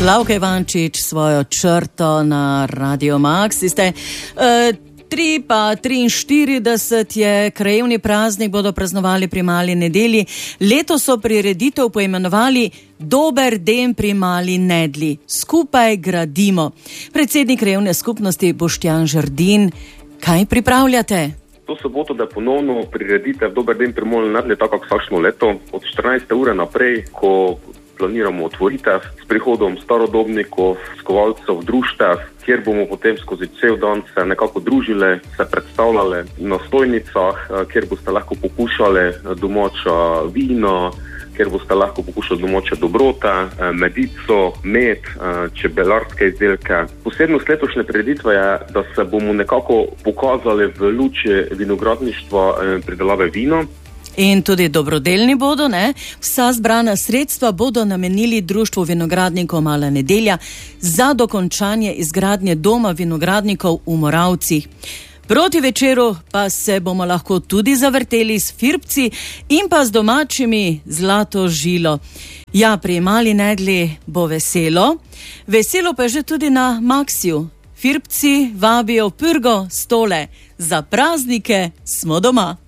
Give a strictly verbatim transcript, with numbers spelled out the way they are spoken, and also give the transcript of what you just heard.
Slavko Ivančič svojo črto na Radio Max. Ste, uh, tri pa triinštirideset je krajevni praznik, bodo praznovali pri Mali nedelji. Letos so prireditev poimenovali Dober den pri Mali Nedlji. Skupaj gradimo. Predsednik krajevne skupnosti Boštjan Žerdin, kaj pripravljate? To soboto, da ponovno prireditev Dober den pri Mali Nedlji, tako kot vsačno leto, od štirinajste ure naprej, ko planiramo otvoritev s prihodom starodobnikov, skovalcev, društev, kjer bomo potem skozi cel dan se nekako družili, se predstavljali na stojnicah, kjer boste lahko pokušali domača vino, kjer boste lahko pokušali domače dobrote, medico, med, čebelarske izdelke. Posebnost letošnje prireditve je, da se bomo nekako pokazali v luči vinogradništva in pridelave vina. In tudi dobrodelni bodo, ne? Vsa zbrana sredstva bodo namenili Društvu vinogradnikov Mala nedelja za dokončanje izgradnje doma vinogradnikov v Moravcih. Proti večeru pa se bomo lahko tudi zavrteli s firbci in pa z domačimi zlato žilo. Ja, pri Mali Nedlji bo veselo. Veselo pa je že tudi na Maxiju. Firbci vabijo Pyrgo stole. Za praznike smo doma.